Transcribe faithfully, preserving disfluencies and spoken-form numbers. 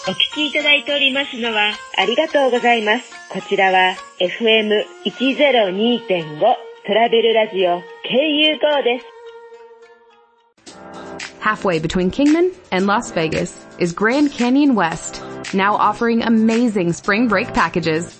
お聞きいただいておりますのはありがとうございます。こちらは エフエムひゃくにてんご トラベルラジオ ケーユーゴー です。 Halfway between Kingman and Las Vegas is Grand Canyon West, now offering amazing spring break packages.